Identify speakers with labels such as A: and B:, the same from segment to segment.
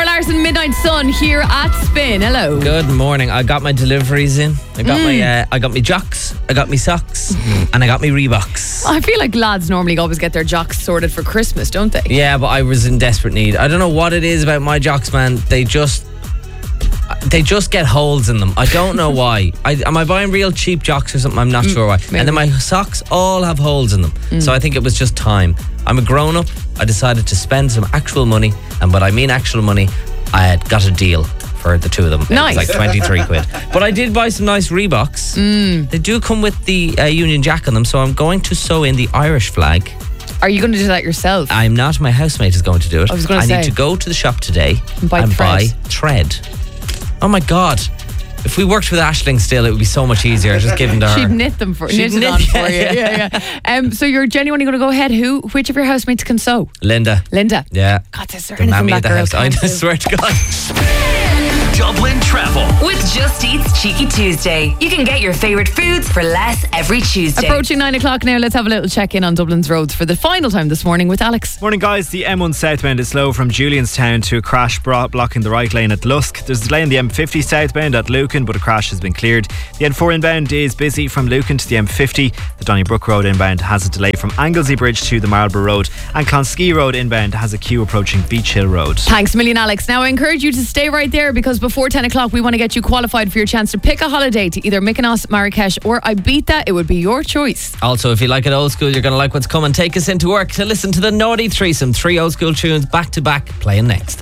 A: Zara Larsson, Midnight Sun here at Spin. Hello.
B: Good morning. I got my deliveries in. I got my jocks, I got my socks, and I got my Reeboks.
A: I feel like lads normally always get their jocks sorted for Christmas, don't they?
B: Yeah, but I was in desperate need. I don't know what it is about my jocks, man. They just get holes in them. I don't know why. Am I buying real cheap jocks or something? I'm not sure why.
A: Maybe.
B: And then my socks all have holes in them. So I think it was just time. I'm a grown-up. I decided to spend some actual money. And when I mean actual money, I had got a deal for the two of them.
A: Nice.
B: It was like 23 quid. But I did buy some nice Reeboks. They do come with the Union Jack on them, so I'm going to sew in the Irish flag.
A: Are you going to do that yourself?
B: I'm not. My housemate is going to do it.
A: I was going to say.
B: I need to go to the shop today
A: And buy
B: thread. Oh my God. If we worked with Aisling still, it would be so much easier. Just give them to her.
A: She'd knit them for you. Yeah. So you're genuinely going to go ahead. Which of your housemates can sew?
B: Linda.
A: Yeah. God, is there
B: The
A: anything
B: mammy
A: that
B: of the
A: girl
B: house. I
A: can't do?
B: swear to God.
C: Dublin Travel with Just Eat's Cheeky Tuesday. You can get your favourite foods for less every Tuesday.
A: Approaching 9 o'clock now. Let's have a little check-in on Dublin's roads for the final time this morning with Alex.
D: Morning, guys. The M1 southbound is slow from Julianstown to a crash blocking the right lane at Lusk. There's a delay in the M50 southbound at Lucan, but a crash has been cleared. The N4 inbound is busy from Lucan to the M50. The Donnybrook Road inbound has a delay from Anglesey Bridge to the Marlborough Road. And Clonskee Road inbound has a queue approaching Beach Hill Road.
A: Thanks a million, Alex. Now, I encourage you to stay right there because before 10 o'clock, we want to get you qualified for your chance to pick a holiday to either Mykonos, Marrakesh or Ibiza. It would be your choice.
B: Also, if you like it old school, you're going to like what's coming. Take us into work to listen to the Naughty Threesome. 3 old school tunes back to back playing next.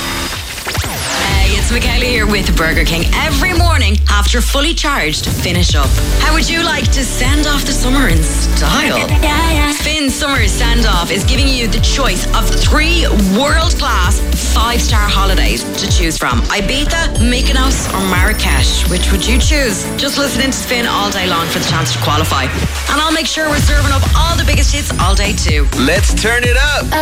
C: Hey, it's Michaela here with Burger King. Every morning after fully charged, finish up. How would you like to send off the summer in style? Spin Summer Send Off is giving you the choice of 3 world-class 5-star holidays to choose from. Ibiza, Mykonos or Marrakesh. Which would you choose? Just listen in to Spin all day long for the chance to qualify. And I'll make sure we're serving up all the biggest hits all day too.
E: Let's turn it up.